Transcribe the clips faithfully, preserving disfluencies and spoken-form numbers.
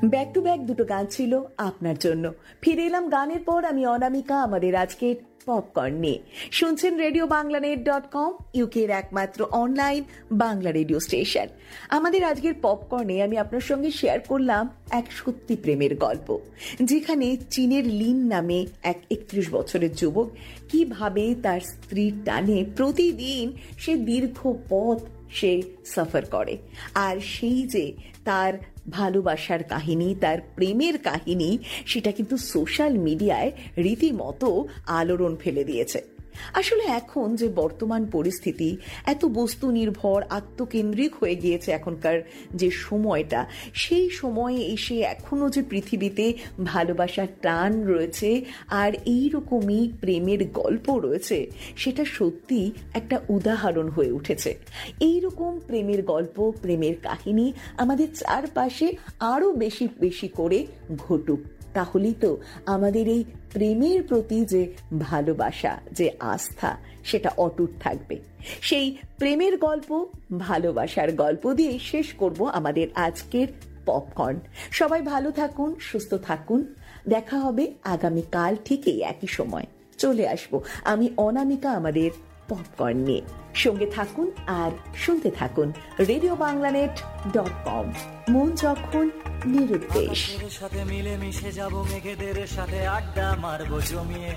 Back to back দুটো গান ছিল আপনার জন্য। ফিরে এলাম গানের পর, আমি অনামিকা আমাদের আজকের পপকর্ন নিয়ে। শুনছেন radio Bangla net dot com, ইউকের একমাত্র অনলাইন বাংলা রেডিও স্টেশন। আমাদের আজকের পপকর্নে আমি আপনার সঙ্গে শেয়ার করলাম এক সত্যি প্রেমের গল্প, যেখানে চীনের লিন নামে এক একত্রিশ বছরের যুবক কিভাবে তার স্ত্রীর টানে প্রতিদিন সে দীর্ঘ পথ সে সফর করে। আর সেই যে তার ভালোবাসার কাহিনী, তার প্রেমের কাহিনী, সেটা কিন্তু সোশ্যাল মিডিয়ায় রীতিমতো আলোড়ন ফেলে দিয়েছে। আসলে এখন যে বর্তমান পরিস্থিতি, এত বস্তু নির্ভর আত্মকেন্দ্রিক হয়ে গিয়েছে এখনকার যে সময়টা, সেই সময়ে এসে এখনো যে পৃথিবীতে ভালোবাসার টান রয়েছে আর এইরকমই প্রেমের গল্প রয়েছে, সেটা সত্যি একটা উদাহরণ হয়ে উঠেছে। এইরকম প্রেমের গল্প, প্রেমের কাহিনী আমাদের চারপাশে আরো বেশি বেশি করে ঘটুক, তাহলেই তো আমাদের এই প্রেমের প্রতি যে ভালোবাসা, যে আস্থা, সেটা অটুট থাকবে। সেই প্রেমের গল্প, ভালোবাসার গল্প দিয়ে শেষ করব আমাদের আজকের পপকর্ন। সবাই ভালো থাকুন, সুস্থ থাকুন। দেখা হবে আগামীকাল ঠিক এই একই সময়। চলে আসবো আমি অনামিকা আমাদের পপকর্ন নিয়ে। সঙ্গে থাকুন আর শুনতে থাকুন radio Bangla net dot com. মন যখন নিরুদ্দেশ। সাথে মিলে মিশে যাবো, মেঘেদের সাথে আড্ডা মারবো জমিয়ে।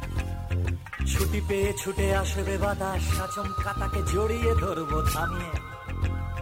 ছুটি পেয়ে ছুটে আসবে বাতাস, আচমকা তাকে জড়িয়ে ধরবো থামিয়ে।